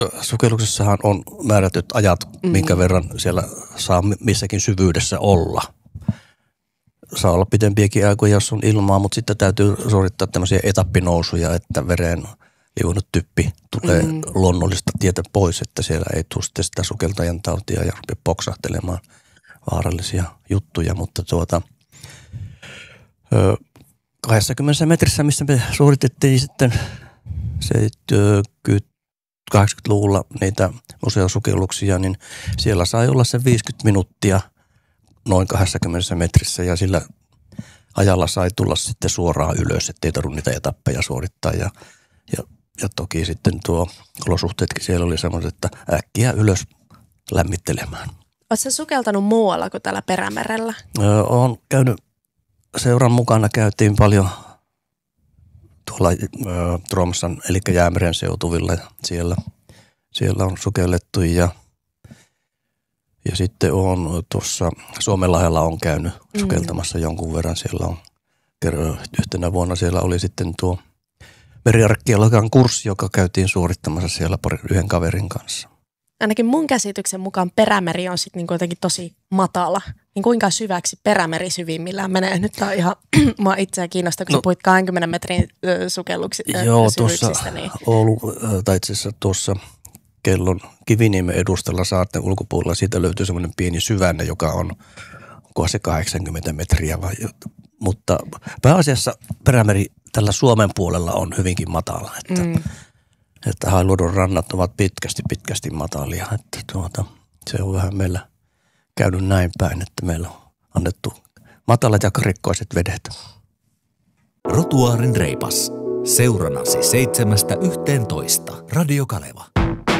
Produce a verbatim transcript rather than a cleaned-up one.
Sukelluksessahan on määrätyt ajat, mm. minkä verran siellä saa missäkin syvyydessä olla. Saa olla pitempiäkin aikoja, jos on ilmaa, mutta sitten täytyy suorittaa tämmöisiä etappinousuja, että vereen liuunut typpi tulee mm. luonnollista tietä pois, että siellä ei tule sitten sitä sukeltajan tautia ja rupea poksahtelemaan vaarallisia juttuja, mutta tuota kaksikymmentä metrissä, missä me suoritettiin sitten seitsemänkymmentä-kahdeksankymmentäluvulla niitä museosukelluksia, niin siellä sai olla se viisikymmentä minuuttia noin kaksikymmentä metrissä ja sillä ajalla sai tulla sitten suoraan ylös, ettei tarvitse niitä etappeja suorittaa ja, ja, ja toki sitten tuo olosuhteetkin siellä oli semmoiset, että äkkiä ylös lämmittelemään. Oletko sä sukeltanut muualla kuin täällä Perämerellä? Öö, olen käynyt seuran mukana, käytiin paljon tuolla öö, Tromsan, eli Jäämeren seutuvilla siellä, siellä on sukellettu ja Ja sitten on tuossa Suomenlahdella on käynyt sukeltamassa mm. jonkun verran. Siellä on yhtenä vuonna siellä oli sitten tuo meriarkeologian kurssi, joka käytiin suorittamassa siellä yhden kaverin kanssa. Ainakin mun käsityksen mukaan Perämeri on sitten niinku jotenkin tosi matala. Niin kuinka syväksi Perämeri syvimmillään menee? Nyt tää on ihan, mua itseä kiinnostaa, kun no, sä puhuit kaksikymmentä metrin sukelluksi, joo, syvyyksistä. Tuossa niin. Oulu, tai itse asiassa tuossa Kellon Kiviniemen edustalla saarten ulkopuolella, siitä löytyy semmoinen pieni syvänne, joka on, onko se kahdeksankymmentä metriä vai, mutta pääasiassa Perämeri tällä Suomen puolella on hyvinkin matala, että, mm. että Hailuodon rannat ovat pitkästi, pitkästi matalia, että tuota, se on vähän meillä käynyt näin päin, että meillä on annettu matalat ja karikkoiset vedet. Rotuaarin reipas. Seuranasi seitsemästä yhteentoista. Radio Kaleva.